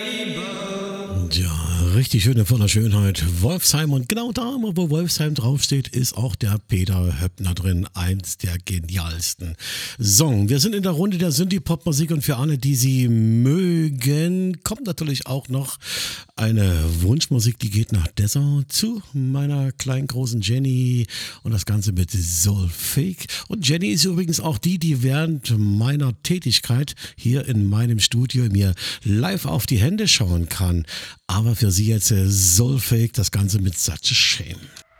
Ja, richtig schöne voller Schönheit. Wolfsheim und genau da, wo Wolfsheim draufsteht, ist auch der Peter Höppner drin. Eins der genialsten Song. Wir sind in der Runde der Synthie-Pop-Musik und für alle, die sie mögen, kommt natürlich auch noch eine Wunschmusik, die geht nach Dessau zu meiner kleinen großen Jenny und das Ganze mit Soul Fake. Und Jenny ist übrigens auch die während meiner Tätigkeit hier in meinem Studio mir live auf die Hände schauen kann. Aber für sie jetzt Soul Fake, das Ganze mit Such a Shame.